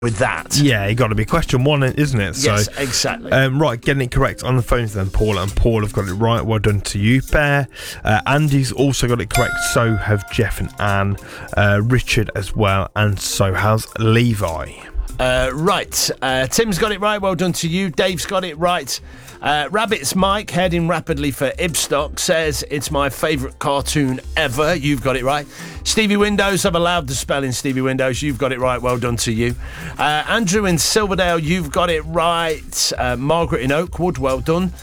with that. Yeah, you got to be question one, isn't it? Yes, exactly. Right, getting it correct on the phones then, Paula. And Paul have got it right. Well done to you, Bear. Andy's also got it correct. So have Jeff and Anne. Richard as well. And so has Levi. Right. Tim's got it right. Well done to you. Dave's got it right. Rabbit's Mike, heading rapidly for Ibstock, says it's my favourite cartoon ever. You've got it right. Stevie Windows, I've allowed the spelling Stevie Windows. You've got it right. Well done to you. Andrew in Silverdale, you've got it right. Margaret in Oakwood, well done.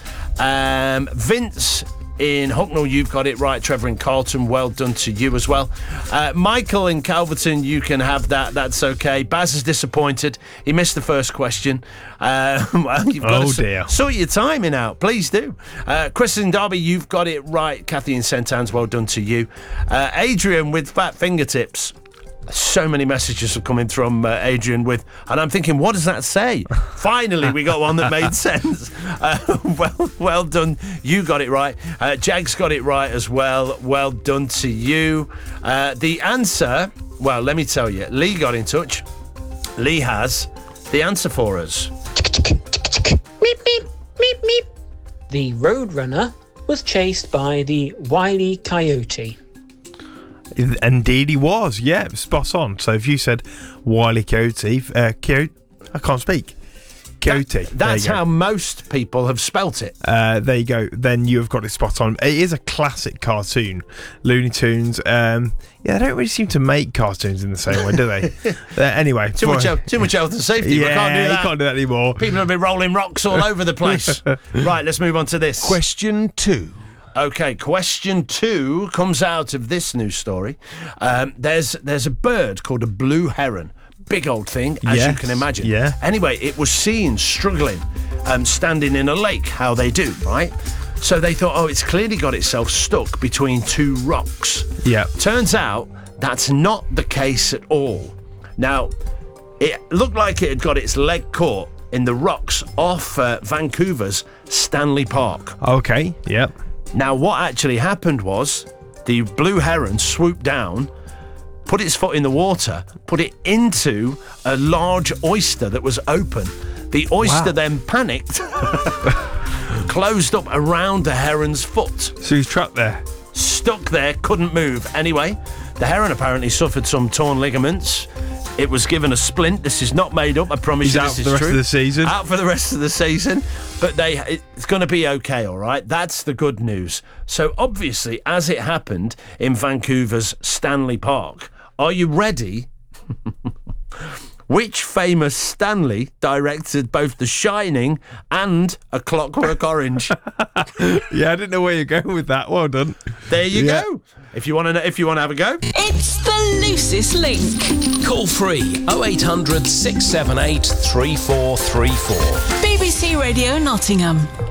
Vince in Hucknall, you've got it right. Trevor in Carlton, well done to you as well. Michael in Calverton, you can have that. That's okay. Baz is disappointed. He missed the first question. Well, you've got to sort your timing out. Please do. Chris in Derby, you've got it right. Kathy in St Anne's, well done to you. Adrian with fat fingertips. So many messages are coming from Adrian and I'm thinking, what does that say? Finally, we got one that made sense. Well done. You got it right. Jag's got it right as well. Well done to you. The answer, well, let me tell you, Lee got in touch. Lee has the answer for us. Meep, meep, meep, meep. The Roadrunner was chased by the Wile E. Coyote. Indeed he was, yeah, spot on. So if you said Wile E. Coyote, I can't speak. Coyote. That's how most people have spelt it. There you go. Then you have got it spot on. It is a classic cartoon. Looney Tunes. Yeah, they don't really seem to make cartoons in the same way, do they? Anyway. Too much health and safety. Yeah, we can't do that. You can't do that anymore. People have been rolling rocks all over the place. Right, let's move on to this. Question 2. Okay, question 2 comes out of this news story. There's a bird called a blue heron. Big old thing, as you can imagine. Yeah. Anyway, it was seen struggling, standing in a lake, how they do, right? So they thought, it's clearly got itself stuck between two rocks. Yeah. Turns out that's not the case at all. Now, it looked like it had got its leg caught in the rocks off Vancouver's Stanley Park. Okay, yep. Now, what actually happened was the blue heron swooped down, put its foot in the water, put it into a large oyster that was open. The oyster then panicked, closed up around the heron's foot. So he's trapped there? Stuck there, couldn't move. Anyway, the heron apparently suffered some torn ligaments. It was given a splint. This is not made up. I promise you this is true. Out for the rest of the season? Out for the rest of the season. But it's going to be okay, all right? That's the good news. So obviously, as it happened in Vancouver's Stanley Park, are you ready? Which famous Stanley directed both The Shining and A Clockwork Orange? Yeah, I didn't know where you're going with that. Well done. There you go. If you want to have a go. It's the loosest link. Call free 0800 678 3434. BBC Radio Nottingham.